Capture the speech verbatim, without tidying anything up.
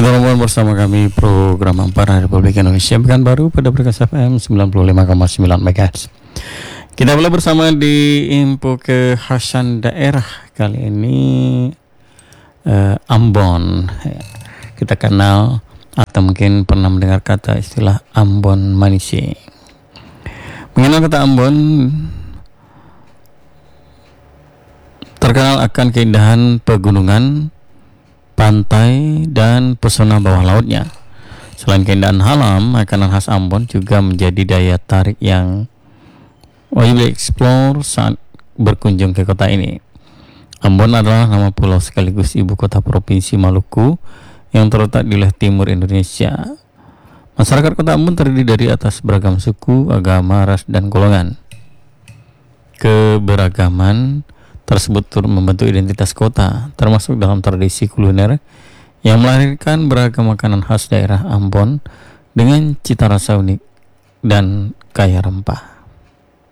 Teman-teman, bersama kami program Ampara Republik Indonesia Pekanbaru pada Berkas F M sembilan puluh lima koma sembilan MHz. Kita mulai bersama di info kekhasan daerah kali ini, eh, Ambon. Kita kenal atau mungkin pernah mendengar kata istilah Ambon Manisi. Mengenal kata Ambon, terkenal akan keindahan pegunungan, pantai, dan pesona bawah lautnya. Selain keindahan alam, makanan khas Ambon juga menjadi daya tarik yang wajib dieksplor saat berkunjung ke kota ini. Ambon adalah nama pulau sekaligus ibu kota provinsi Maluku yang terletak di wilayah timur Indonesia. Masyarakat kota Ambon terdiri dari atas beragam suku, agama, ras, dan golongan. Keberagaman tersebut turut membentuk identitas kota, termasuk dalam tradisi kuliner yang melahirkan beragam makanan khas daerah Ambon dengan cita rasa unik dan kaya rempah.